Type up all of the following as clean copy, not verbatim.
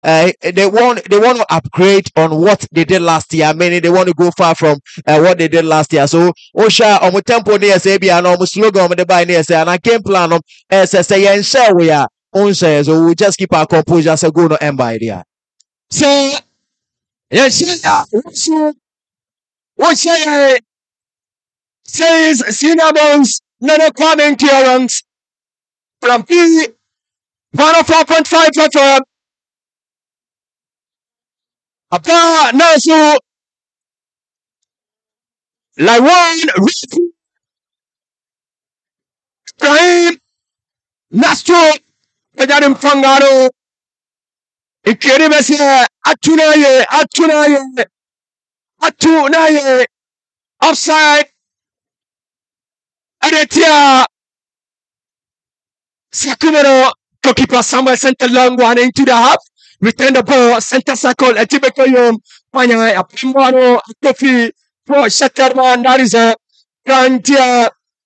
they want to upgrade on what they did last year. Meaning they want to go far from what they did last year. So Osha on tempo near say be an almost slogan on the buy near say and I came plan on say and share we are on says so we just keep our composure so go no end by idea. So yes, what say says Cinnamons Nana Kwame Clearance from P 104.5 FM. Apa Nasu Laiwan Ibrahim Nastro Pedarim Fangaro Ikiribese Atunaye offside Adetia Sakumero goalkeeper Samuel sent a long one into the half. Return the ball, center circle, a typical Panya, a Pimbano, a Kofi, for Shatterman, that is a Grantia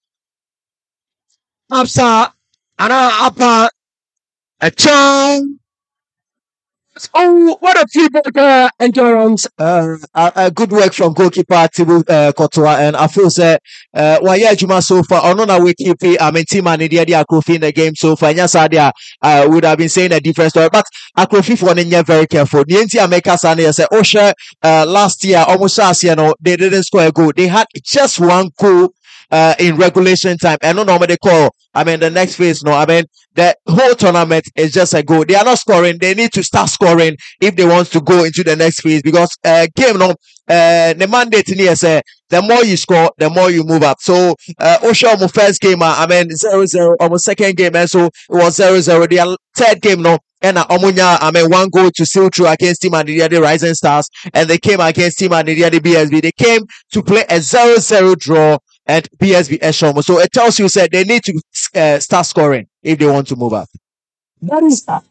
Apsa, Ana Apa, a Chang. Oh, what a feedback endurance. Good work from goalkeeper Thibaut Courtois, and I feel say Juma so far on we keep team and the Akrofi in the game so far. Yes, I would have been saying a different story, but Akrofi for one very careful. The NT America Sani say Osha last year almost last year they didn't score a goal. They had just one goal in regulation time, and no normally they call. The next phase, the whole tournament is just a goal. They are not scoring. They need to start scoring if they want to go into the next phase because game the mandate here say the more you score, the more you move up. So Osha on first game, 0-0 on second game, and so it was 0-0. Their third game and Omunya, one goal to seal through against Team and the Rising Stars, and they came against Team and the BSB. They came to play a 0-0 draw at PSV Eshomo. So it tells you that they need to start scoring if they want to move up. That is that.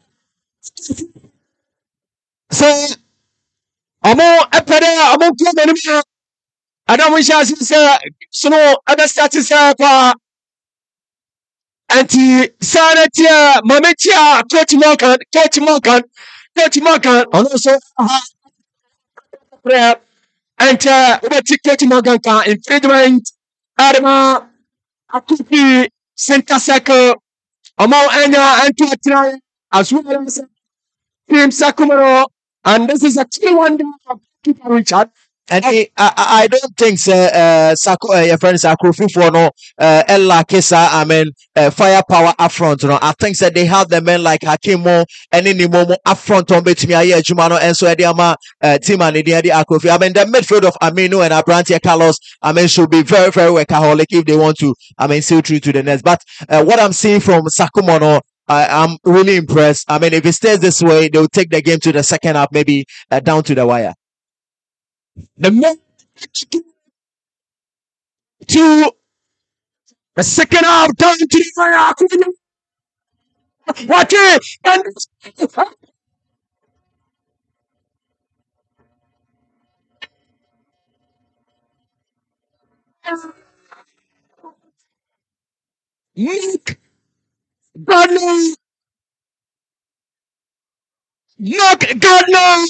So, Amo Game I don't wish I say, so other status anti Sanatia, Mametia, Coach Morgan, and also prayer and Coach Morgan infringement. Adama Akupi Center Circle Amo Anya and Tuatran as well as Team Sakumaro, and this is a 2-1 from Keeper Richard. And I don't think your friend Akrofi for Ella Kesa, firepower up front. I think that they have the men like Hakimo and any more up front on between Jumano and so Ediama team and the Akrofi. The midfield of Aminu and Abrantia Carlos, should be very, very workaholic if they want to, see through to the next. But what I'm seeing from Sakumono, I'm really impressed. If it stays this way, they'll take the game to the second half, maybe down to the wire. The men to the second half down to the fire. Watch it and Nick Gardner.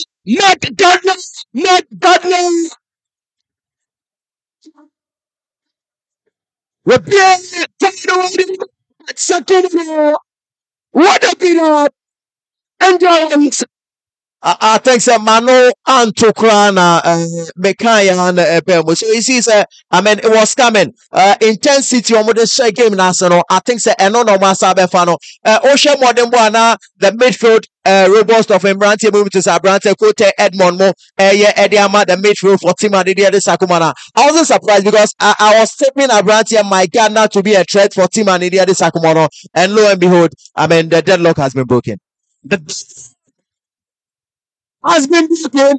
Repair second. What a period. Endurance. I think that Mano and Tokrana Mekaya and Bemo. So you see, it was coming. Intensity on the game national. I think that Enono Masabe Fano. Osha Modemwana, the midfield robust of Embrantia moving to Sabrante Kote Edmond Mo Ediama, the midfield for Tima Didia de Sakumana. I wasn't surprised because I was tipping Abrantia my God not to be a threat for Tima Didia de Sakumana, and lo and behold, the deadlock has been broken. Has been broken.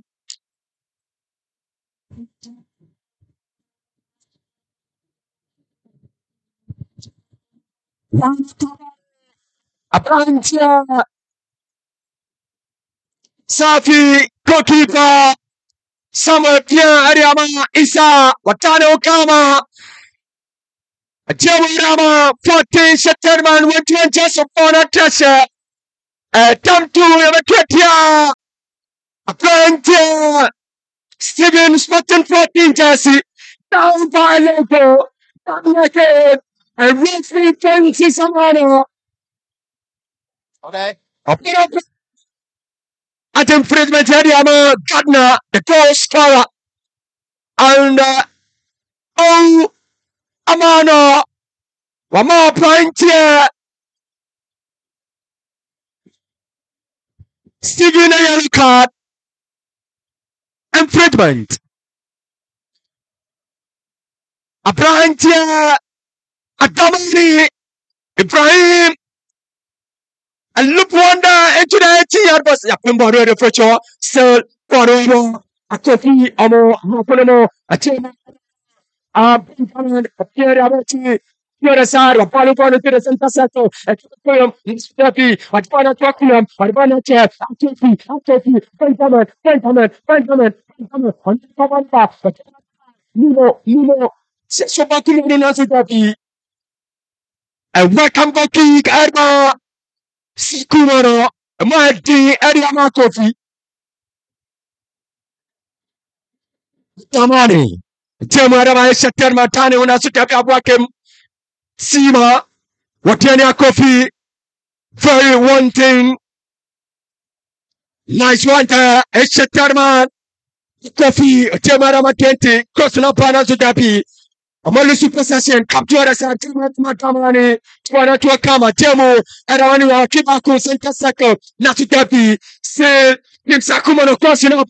Abrantia Safi goalkeeper Samuel Pierre Ariama Isa Watano Kama Jawirama 14 September 20 just upon a treasure Time to Yamaketia. Apprentice. Steven Spartan 14 jersey. Down by Loco. Down like it. And referee Francis Amano. Okay. Up. At infringement area, Gardner, the goal scorer. And Amano. One more point here. Steven a yellow card. Infringement. Apprentice. Adamani. Ibrahim. And look wonder into the 80-yard bus. Yapimbo the future. Still, Guadomo. A coffee, Hapono, a chairman. Benjamin, a Pierre Aberti. The other side, a Palucon to the Santa Sato, a Topium, Mr. What Pana Topium, what Pana Chair, a Topi, Benjamin, on the cover, but Nemo, Sexual in Nasitapi. And welcome back, Erma. Sikumano, Marty, Ariama Coffee. Tamani, Tamarama, Satar Matani, when I sit up Wakem, Sima, Watania Coffee, very wanting. Nice one, Satarman, Coffee, Tamarama Tenti, Cosnapana Sutapi. Among super session, capture us at Matamani, Twana to a Kama, Temo, and I want to keep our consent circle, not to Tapi, say, Nim Sakumano crossing up.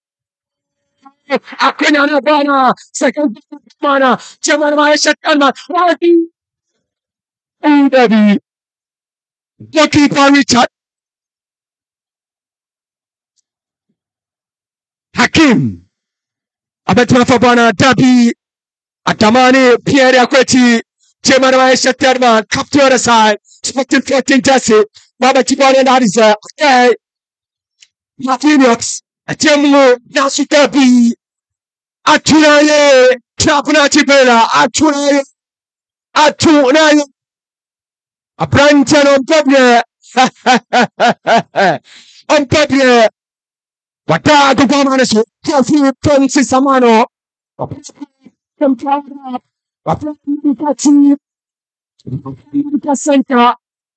Akwena Bana, second mana, Chamana Shakalma, Rati, and Debbie. Goalkeeper Richard Hakim, Abetra Fabana, Debbie. Atamani, Pierre Aqueti, Chamana Shakalma, capture aside, Spectin 14 Jesse, Baba Tibon and Adisa, okay. Martinox, a Temu, Nasutabi. Atulaye, Trapanachi Bella, Atulaye, a Branton on Pebble, on Pebble, Watago Gomanes, Coffee, Francis Amano, a Prancy, a Center,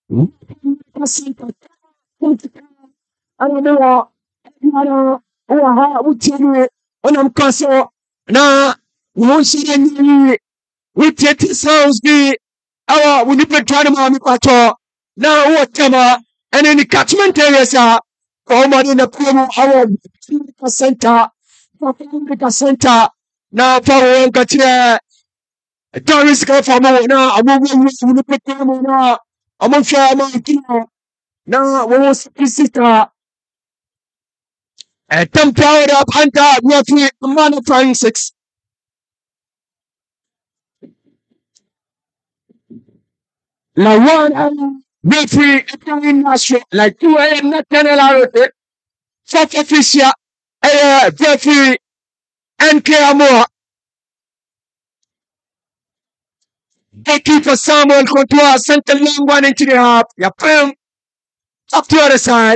I don't know, Onam Kaso, na Wonsi we take sounds be our we need to try to mammy pato now whatever and in the catchment areas are common in the promo our center now for one catcher Doris go for more now I will put them now I'm on share my kilo now we will sister a temple up Hunter roughly a man of Francis. La one referee like 2 a.m. not 10 hours. Fourth official referee NK Amor. Goalkeeper Samuel Contour sent a long one into the half. Yapim up to the other side.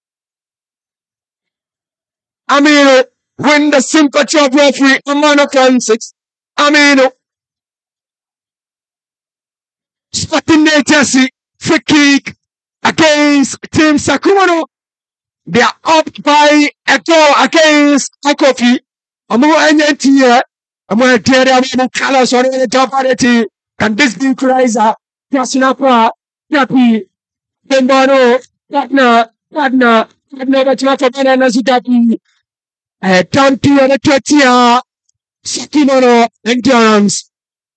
Amino win the sympathy of referee Amano Francis. Amino Spotting Jesse free kick against Team Sakumano. They are up by a goal against Akofi. I'm going to end here. I'm going to tell them colors on the top party. Can this be Kraiser? Yasunapa, Yapi, Bembano, Gardner, but not for Banana Zutapi. Down to the 20 Sakimono endurance.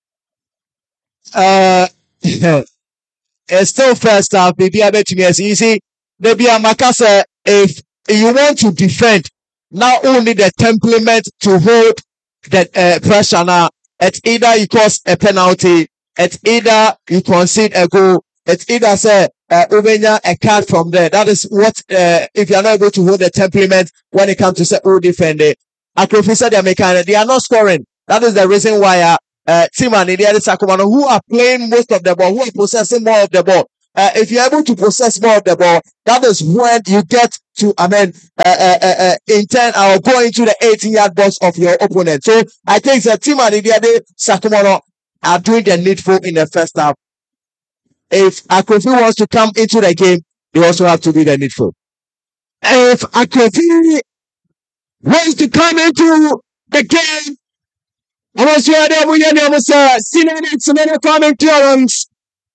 It's still first half, maybe I bet you easy. Maybe Makasa, if you want to defend, not only the temperament to hold the pressure now, it's either you cause a penalty, it's either you concede a goal, it's either say Ubenya a card from there. That is what if you are not able to hold the temperament when it comes to say who defend it. Akrofisa they are not scoring. That is the reason why Team and India Sakumano, who are playing most of the ball, who are possessing more of the ball, if you're able to possess more of the ball, that is when you get to, intend or go into the 18-yard box of your opponent. So I think the team and Idiade Sakumono are doing the needful in the first half. If Akofi wants to come into the game, they also have to do the needful. If Akofi wants to come into the game, I was here there with you, senior and coming clearance.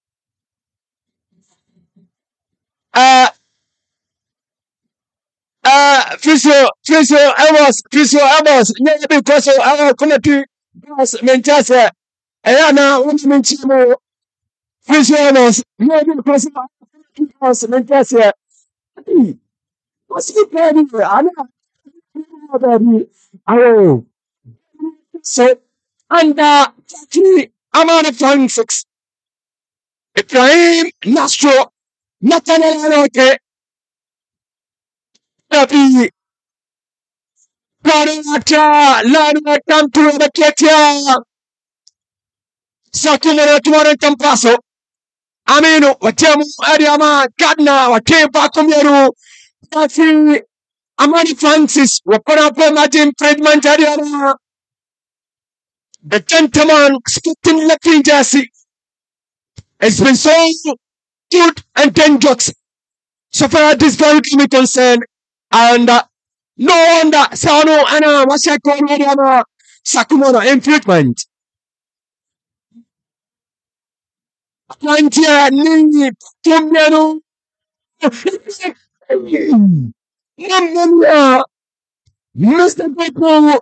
Physio Amos, never because our committee was Mentasa, and now one Mentimo, Physio Amos, never because our committee was Mentasa. What's the problem? Oh, so under 30 amount of fun 6. Ibrahim Nastro, Nathaniel Aloke, Tapi Paranata, Lana Tantura Ketia, Sakimana Tuan Tampaso, Amino, Watemu, Adiama, Gadna, Watem Pacomeru, Tafi, Amani Francis, Wapana Martin Fredman Tadiana, the gentleman speaking Latin Jersey. It's been so good and dangerous. So far as this very game is concerned, and no wonder Sano Anna Masako Mariama Sakumono infringement. Atlantia Nini Tumero Mr. Beko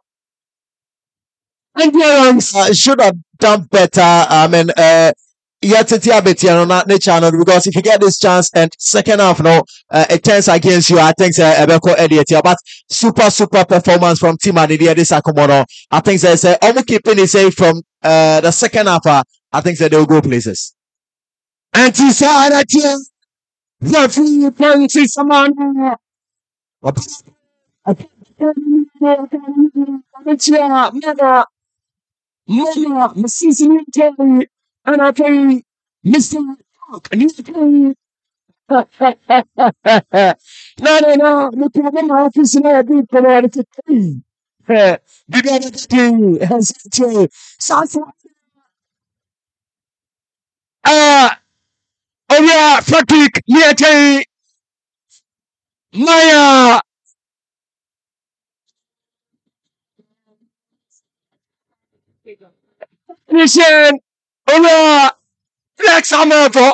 and Should have done better. Yet the channel, because if you get this chance and second half it turns against you, I think Ebeko Elliott, but super performance from Team Anidia Sakumono. I think there's almost keeping it safe from the second half. I think that they'll go places. Anti-Saratia, the free fancy Samana, Mama, Mrs. Terry, and I pay Mr. Rock, and you pay. No, the problem office and I did provide to pay. The other day has to oh yeah, Fatigue, Yeti, Maya. Listen, oh Flex Amavo,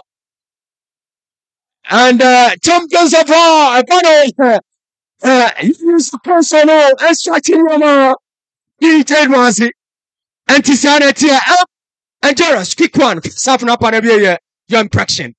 and champions of all, I use the personal extra detailed was anti-sanity up and Jaros, quick one, something up on your impression.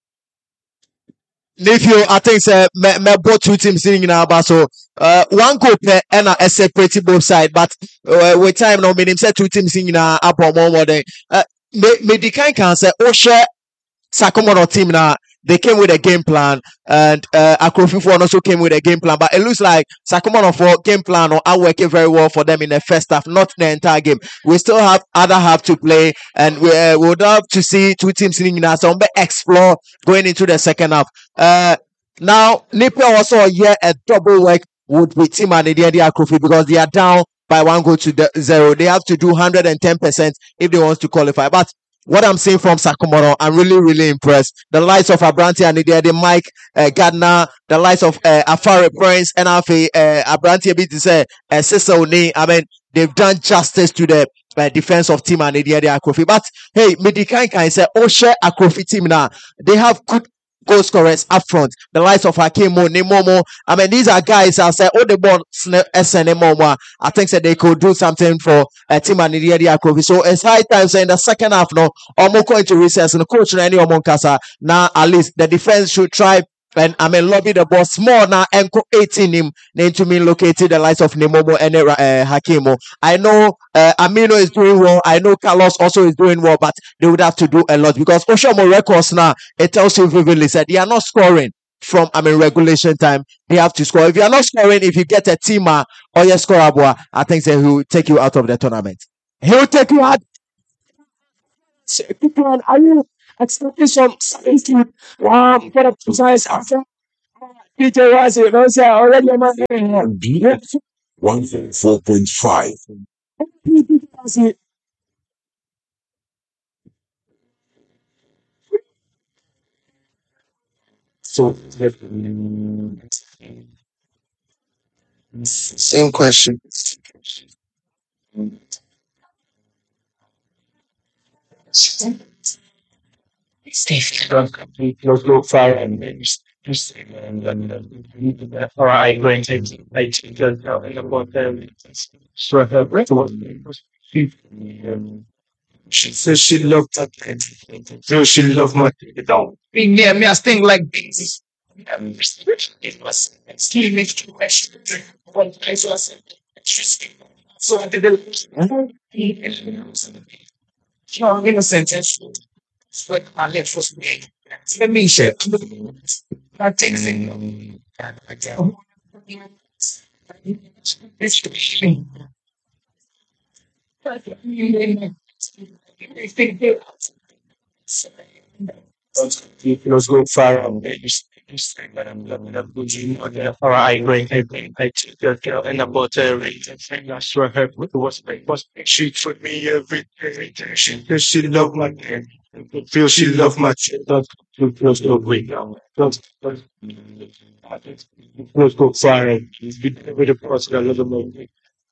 Nephew, I think me both two teams sitting in our so one goal per and a separate both side, but with time now, meaning say two teams in our upper more than me the kind can say Osha Sakumono team now. They came with a game plan, and Akrofi also came with a game plan. But it looks like Sakumono for game plan are working very well for them in the first half, not the entire game. We still have other half to play, and we would love to see two teams in so explore going into the second half. Now Nipe also a double work would be Team and the Akrofi because they are down by 1-0. They have to do 110% if they want to qualify. But what I'm seeing from Sakumono, I'm really impressed. The likes of Abranti and the Mike Gardner, the likes of Afare Prince, and Abranti a bit to say Sister Oni. I mean, they've done justice to the defense of Team and the Akrofi. But hey, Medikai can say Oshe Akrofi team now. They have good goal scorers up front. The likes of Hakimo, Nemomo. I mean, these are guys I say, the ball SNMO. I think that they could do something for Team and the Akrofi. So it's high time in the second half now, going to recess and the coach and any Omonkasa. Now at least the defense should try and lobby the ball small now and 18 him name to me located the likes of Nemomo and Hakimo. I know Amino is doing well. I know Carlos also is doing well, but they would have to do a lot because Oshomo records now, it tells you vividly said they are not scoring from regulation time. They have to score. If you are not scoring, if you get a teamer or your scorer, I think that he will take you out of the tournament. He will take you out. expecting some certain for the precise after Peter was already on my hand. 104.5. So Same question. let's go far and or I going to I take about them. So she says she loved that. So she loved my dog. Yeah, me, I think like this. It was extremely question. One place was interesting. So I did it. You're innocent. But my lips was big. Let me share. That takes it. It's let's go far on or I going I took the girl in the butter and I saw her with was she put me every day. She loved my kid. Feel she loved my kid. Let's go quick now. Let's go far and with the process a little bit.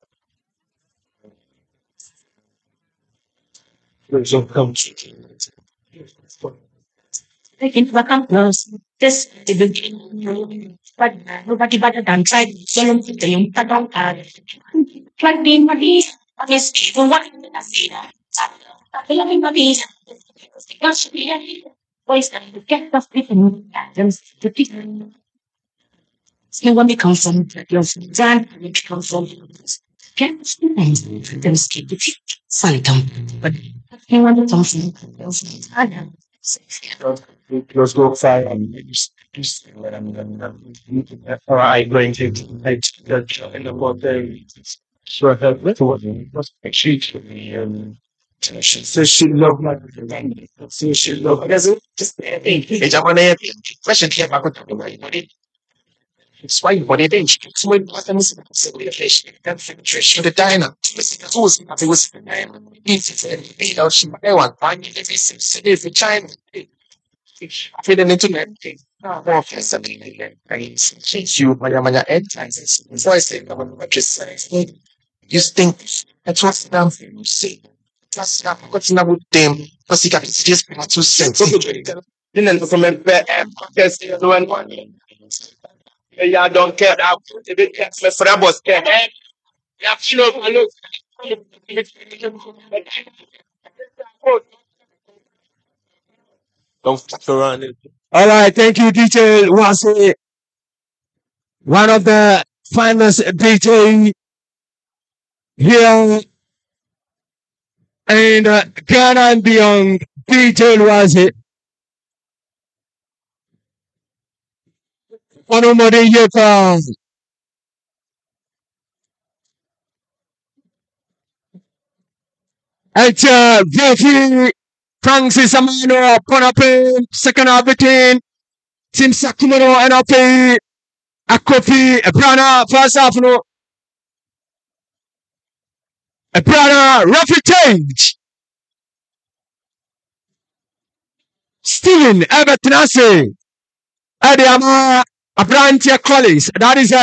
Let's go come Taking welcome close. This is the beginning. But nobody better than try selling the young don't have. Like being money, but it's people what I see that. I feel like money. Because we boys that to get the people and to teach them. See when we come from your son, which comes from get students, them skip the Santum. But he want to come from let's go far and or I going to I took the girl in the butter. So her with was she to me. She says she loved my so she loved just it's a money question here back to my body. It's why body then she took my button civilization and filtration the diner. Who's not it was easy to she might want find it if it's China. With the internet, more flexibility and since you manya advertisers voice it what just saying. You think that's what's down for you see. That's not what's not with them. Because you got to just be 2 cents. Then the comment yes, one. Yeah, don't care that the big for that boss care. Yeah, you know, look. Don't fuck around it. All right, thank you, DJ Wasi, one of the finest DJ here in Ghana and beyond. DJ Wasi. One more day here, Vicky Francis Amano, Ponape, second Abitin, Tim Sakumano, and Ape, Akofi, Ebrana, first half, no, Ebrana, Rafi Change, Steven, Evertonase, Adiama, Abrantia Collins, that is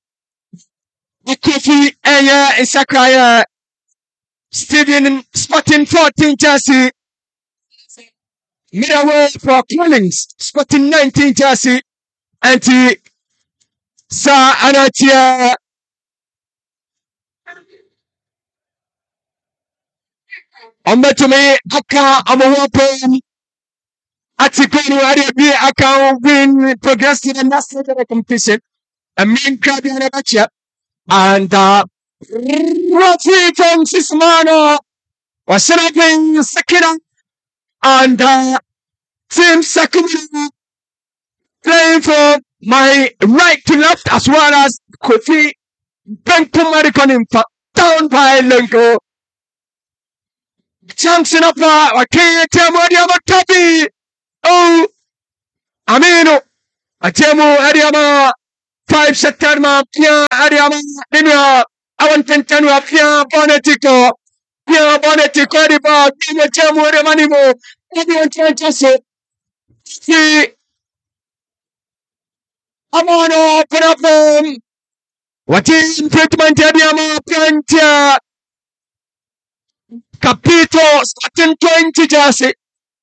Akofi, Aya, Isakaya, Steven, Spotting 14, Chelsea, middleweight for Collins, Spotting 19, Chelsea, anti Sa Anatia. Ometome aka amohopen atikonu adebi aka win progress to the next stage of the competition. A main crowd in the match and Rafi Francis Mano was celebrating second and Tim Sakumano playing for my right to left as well as Kofi Benko Marikonim down by Lenko. Champion up or Temo Adiama Tabi. Oh, Amino. Atemo Adiama 5 September Pia Adiama Dimia. I want 10 Pia Bonetico. Pia Bonetico Adiba. Pia Temo Adiamanimo. Adian Chantaso. See, Amano open up. What is treatment Adiama Plantia? Capito starting 20 jersey.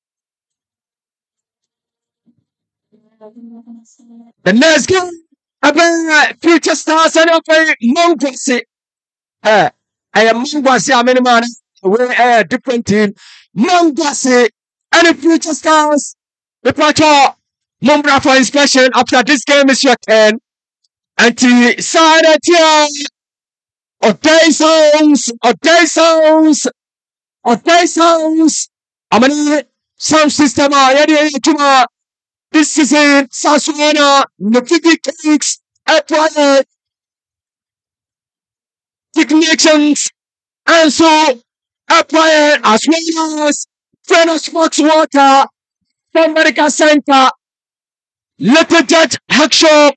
The next game, about future stars and of a Mongwasi. I am Mongwasi, I'm in man. We're a different team. Mongwasi and the future stars. The Pacho Mumbra for inspection after this game is your turn. And the side here. Day sounds. I'm an sound system. This is it. Sasuana, the Kings, Apple, Technicians, and so Apple, as well as French Fox Water, America Center, Little Judge Hackshop,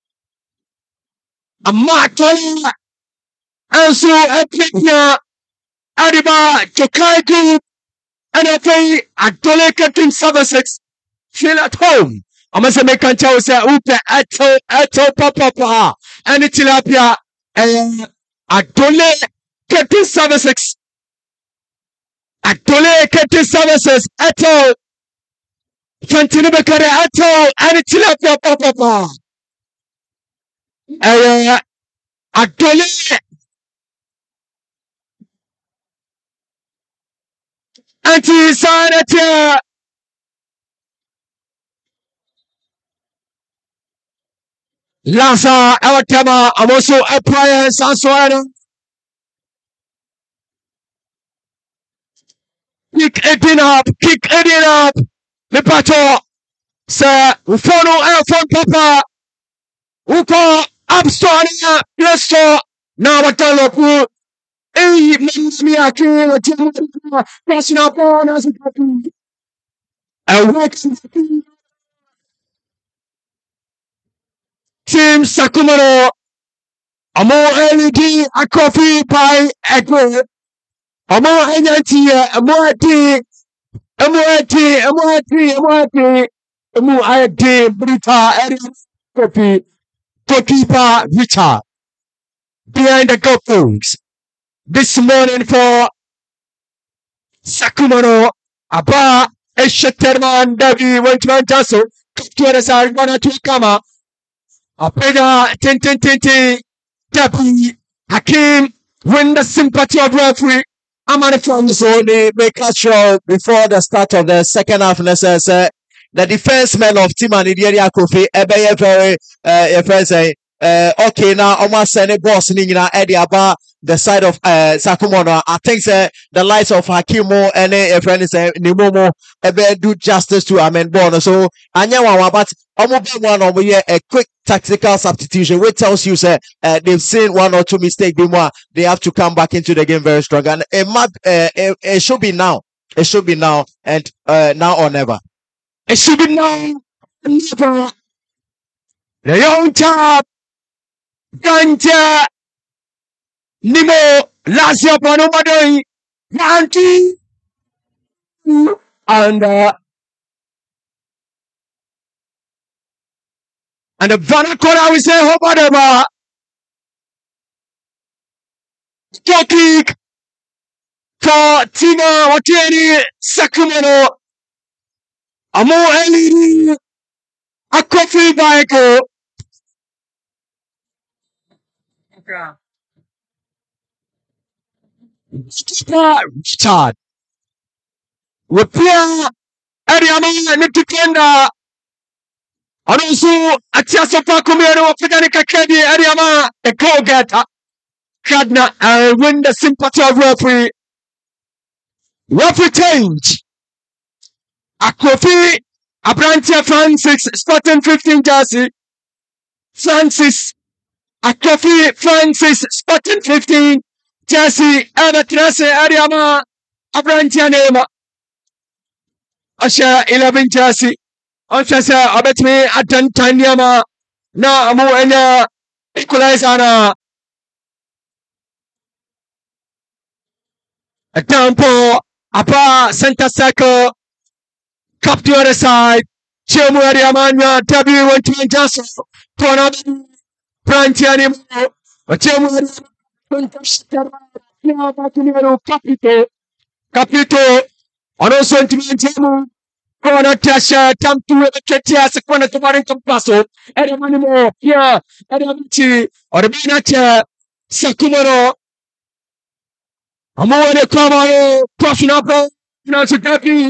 a Mark, and so Apple, Adiba, Jokai Group, and I pay a dollar cutting services. Feel at home. I'm going to make a tell you, Ato, Papa, and the tilapia, a dollar cutting services. A dollar cutting services, Ato, Fantinibakare, Ato, and the tilapia, Papa. A dollar. Anti-sanitary. Lanza, Awatama, I'm also appliance and so on. Kick it up. The battle. Sir, we follow our phone, Papa. We call up Sonia, yes, sir. Now, what I look. Hey, me, I can't. Passing up on us. I work. Team Sakumaro, a more LED, a coffee pie, a more energy, a more tea, Brita, coffee, goalkeeper, Richard, behind the goalposts. This morning for Sakumaro, a bar, a Shatterman, Davi, Wentman Jasso, Kaptuara, Gana to Kama. Apega 10 Tabi Hakim win the sympathy of referee. I'm on the front. So they make us sure before the start of the second half, the defensemen of Team Anidia Kofi, Ebe very friends say okay now almost send a boss Nina Eddie about the side of Sakumono. I think the likes of Hakimo and a friend say Nimomo Ebe do justice to Amen Bono. So Anyawa, but one over here a quick tactical substitution which tells you they've seen one or two mistakes before they have to come back into the game very strong, and it should be now. It should be now, and now or never. It should be now, never. The young chap, Ganja, Nimo, Lazio Panomadoi, Yanti, and the Vanakora we say Hobadaba. Kick for Tina Wateri Sacramento. A more LED, a coffee bike. Richard. Repair Ariama and Defender. And also, a Tiasofa Comero of Federica Kedi Ariama, a goal getter. Kadna and win the sympathy of referee. Referee change. A Kofi, a Brantia Francis, Spartan 15 jersey. Francis, a Kofi Francis, Spartan 15 jersey. Eva Trase Ariama, Abrantia name. Asha 11 jersey. Onchasa abetme atan tanyama. Na amu enya equalizer na. A tempo. Apa center circle. Cup to the other side. Chemu Ariamanya. W went to Johnson. To another Brantia name. Chemu Capito. Also into Chemu. Kona Tasha, Tam to the Chetia, Sequana to Warrington Paso, Edamanimo, yeah, Edamachi, or the Binacha, Sakumaro, Amore Kamaro, crossing up, Natsutaki.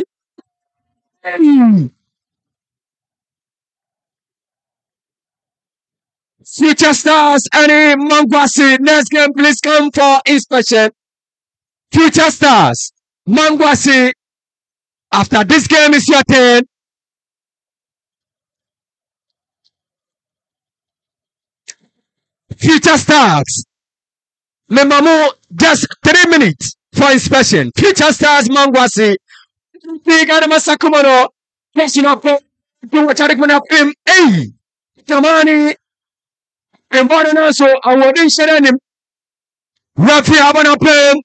Future Stars, any Mangwasi, next game, please come for inspection. Future Stars, Mangwasi, after this game is your turn. Future Stars, Memamu, just 3 minutes for inspection. Future Stars, Mangwasi, Big Adama Sakumano, facing up, do what Charikman of him, hey, Tamani, and Bodana, so I wouldn't share him. Rafi Abana play,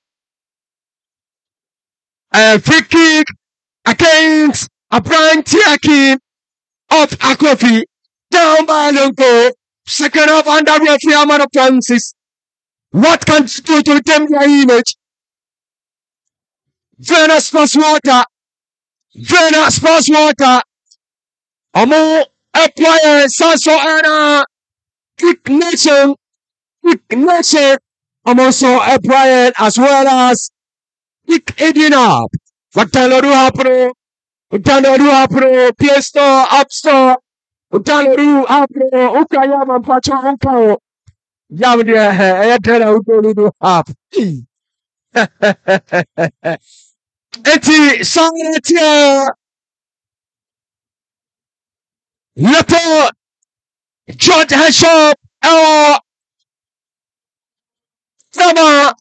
free kick against a Brian Tiaki of Akrofi, down by Longo, second half under Rafi Abana Francis. What can do to retain their image? Venus Sports Water, Venus Sports Water, Amo, Employer, Sanso Anna, Quick Nation, I'm also Employer as well as Quick Edina, Vataloru Hapro, Utaloru Hapro, PS Store, App Store, Utaloru Hapro, Ukayama Pacho Unko, Yamdia, Ayatella Utolu Hap. Eti Sangretia Lepo George Heshop Sama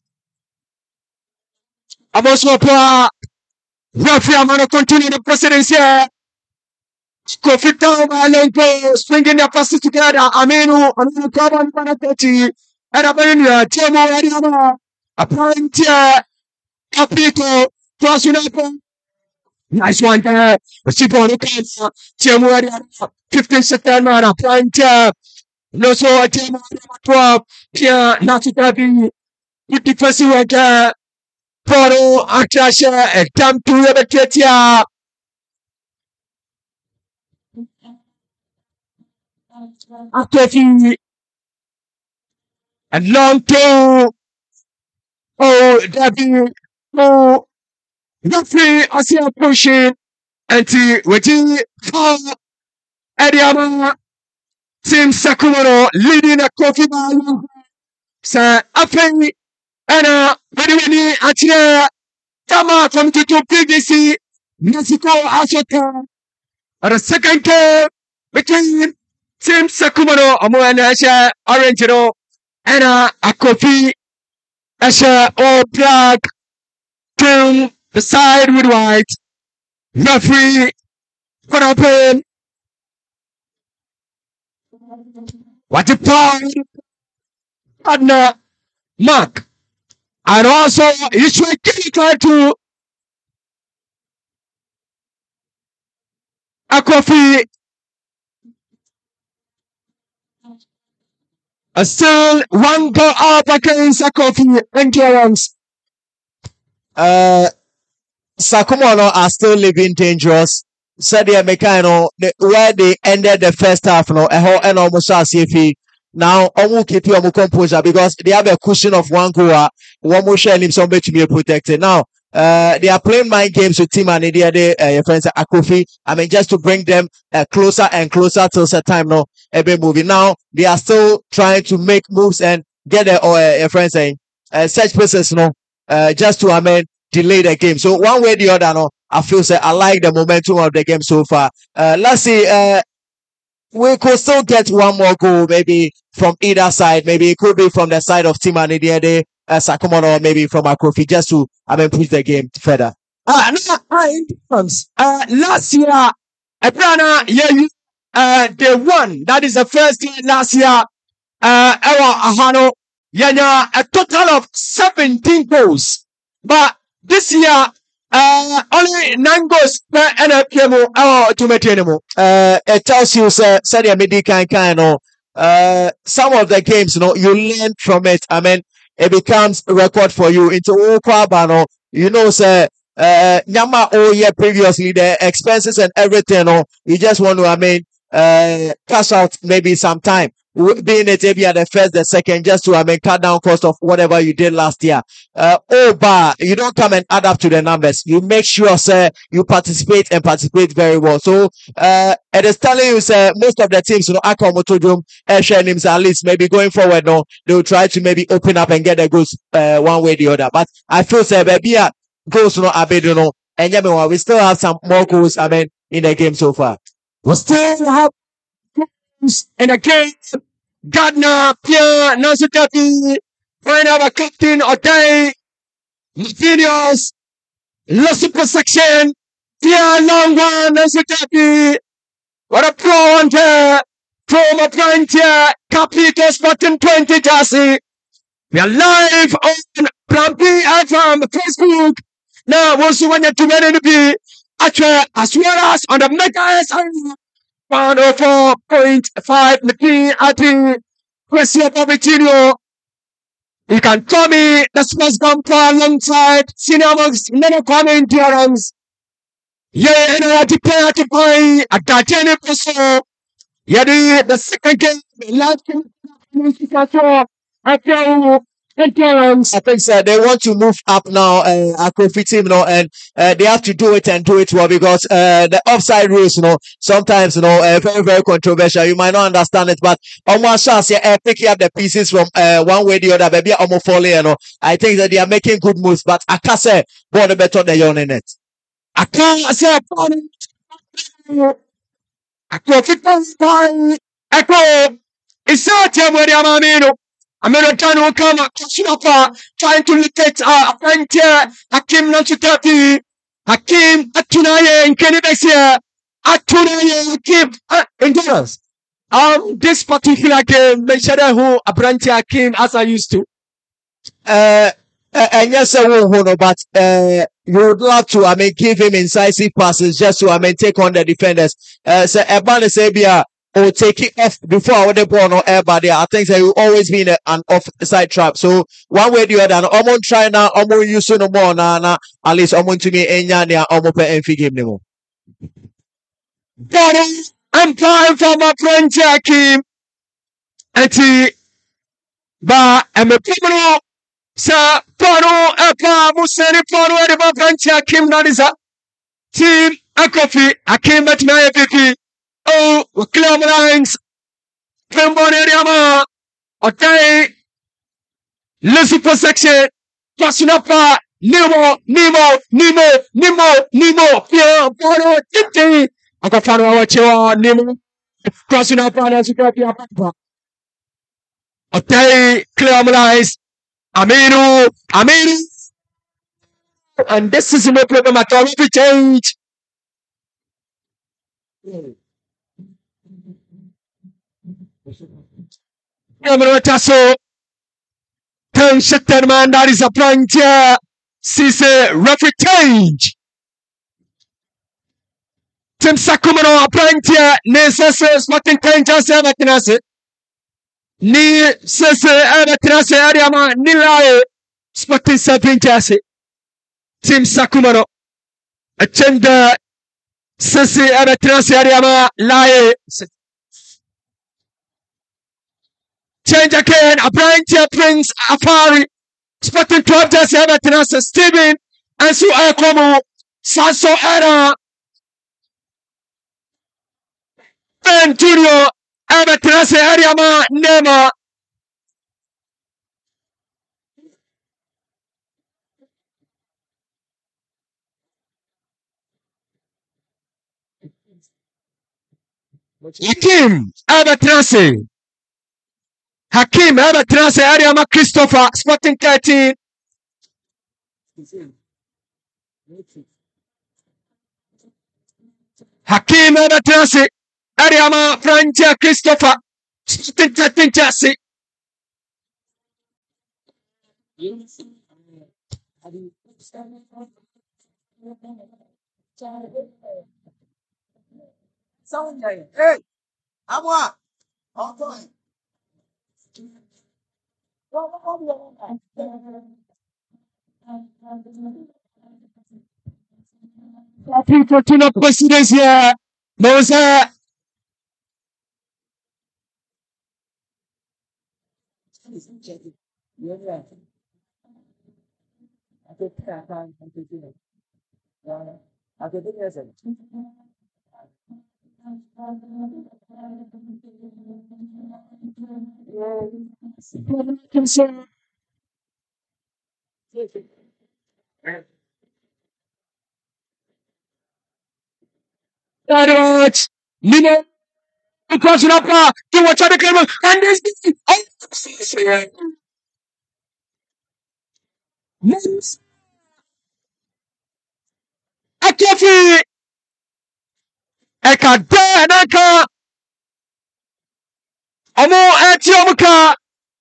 Amoswapa Rafi Amano continue the presidency. Kofita Malenko swinging their passes together. Aminu Kaban Panatati Arabania Temo Ariama Apparentia Capito Crossing. Nice one there. Sipo Nukana, Tiamuari, 15 September, Apparentia. No so Tiamu 12, Pia Natutabi, with the first work, Poro, Akasha, and Tam to Rebetia. After and long to David, Referee Asia pushing anti waiting for Ediama Team Sakumaro leading a coffee bar. Sir Afeni and Many Achia Tama from to PVC Mexico Asota. At a second game between Team Sakumaro Amo and Asha Orange and a coffee Asha or black to the side with white. Referee for open. What a point. And Mark. And also, he should try to a coffee. Still one go up against a coffee endurance. Sakumono are still living dangerous. Said the Americano where they ended the first half, no, and almost as if he now almost keep your composure because they have a cushion of one goal. One more share him somebody to be protected. Now, they are playing mind games with Team and your friends at Akofi. I mean, just to bring them closer and closer till the time. No, every movie. Now they are still trying to make moves and get their friends saying such persons, no, just to delay the game. So one way or the other, no, I feel say I like the momentum of the game so far. Let's see. We could still get one more goal, maybe from either side. Maybe it could be from the side of Team Anidiade, Sakumono or maybe from Akrofi just to push the game further. Last year, Abrana, they won. That is the first year last year. Ewa Ahano, Yanya, a total of 17 goals. But this year, only 9 goals per NFPMO or to maintain. It tells you, sir, Sadia Medi kind of some of the games, you learn from it. It becomes a record for you. Into Okwabano, sir. Nyama previously the expenses and everything, you just want to cash out maybe some time. Being it maybe at the first, the second, just to cut down cost of whatever you did last year. But you don't come and add up to the numbers. You make sure, sir, you participate very well. So it is telling you, sir, most of the teams, Akomotodum, names at least maybe going forward, they will try to maybe open up and get the goals one way or the other. But I feel, sir, maybe goals, and we still have some more goals, in the game so far. We still have in the game. Gardner, Pierre, Nasutapi, find our captain, Otay, Martinez, La Super Section, Pierre Longa, Nasutapi. What a pro on there. From a point here, Capito Spotting 20 Jassy. We are live on Brampi FM Facebook. Now, once you want to be as well as on the Mega SR 104.5 McKee at Question Pavitinho. You can call me the Sports Gumper alongside Cinemas, many comment hearings. Yeah, and I declare to buy a Gatene Peso. Yeah, the second game, last game, I think, sir, they want to move up now, Akrofi team, and they have to do it and do it well because the offside rules, sometimes, very, very controversial. You might not understand it, but almost chance, picking up the pieces from one way or the other, maybe almost falling, I think that they are making good moves, but I can't say born better than you in it. I can't say Echo, it's not where they are. Americano come Koshinapa trying to locate a friend here, Hakim Nanchutapi, Hakim Atunaye in Kennebesia, Atunaye Hakim endurance. This particular game, Meshada who a branch Hakim as I used to. And yes, but you would love to, give him incisive passes just to, take on the defenders. So Ebane Sabia or take it off before I would have ball or everybody. I think that will always be in an offside trap. So one way or the other, I'm going to try now, I'm going to use no more now, at least I'm going to be in Yania, I'm going to pay game no more. I'm playing for my friend Hakim. And but I'm a criminal. Sir, Pano, Apa, Musani, Pano, and my friend Hakim Nadiza. Team, Akofi, Hakim at my MVP. Oh, clear lines. Pembon area, okay. Le super section. Passionapa, Nemo. Pierre, Pano, Titi. I got found out what Nemo. Crossing up on us, okay, clear lines. Aminu. And this is no problem at all. We change. Tasso. Ten man, that is a point here. Cisse, referee change. Tim Sakumano, a point here. Necessary, Martin Tenja, Sevatinase. Ni Cisse, Evertinase, Ariama, Nilae, Spotting Sapintase. Tim Sakumano. A tender Cisse, Evertinase, Ariama, Lae. Change again, a branch here, Prince Afari, Spotting 12 days, Evertinase, Steven, and so Akomo, Sasso Era, Ben Junior, Evertinase, Ariama, Nema. Hakim, Evertinase. Hakim ɛbɛtena sɛ ɛde ama Christopher Sporting 13. Hakim ɛbɛtena sɛ ɛde ama Frantia Christopher Sporting 13 Chelsea. Hey, Amwa. Okay. People to the presidents here. Moses. Nino, because you know, you watch the camera, and this Akofi Ekade Naka Omo Etiomuka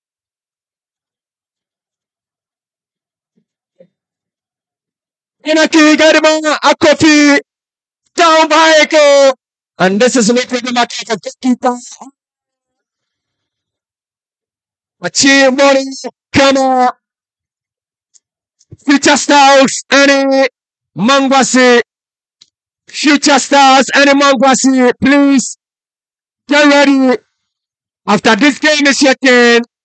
Inaki Gadima Akofi down by Eko. And this is what we're going to keeper. Machi Morning Kama Future Stars any Mangwasi. Future Stars any Mangwasi, please get ready. After this game is your turn.